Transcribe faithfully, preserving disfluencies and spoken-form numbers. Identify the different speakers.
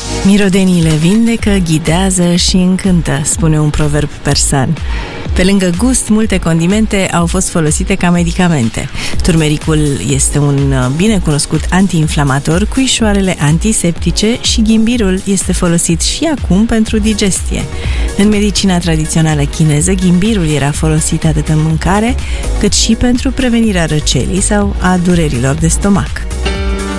Speaker 1: Mirodeniile vindecă, ghidează și încântă, spune un proverb persan. Pe lângă gust, multe condimente au fost folosite ca medicamente. Turmericul este un binecunoscut antiinflamator, cuișoarele antiseptice și ghimbirul este folosit și acum pentru digestie. În medicina tradițională chineză, ghimbirul era folosit atât în mâncare, cât și pentru prevenirea răcelii sau a durerilor de stomac.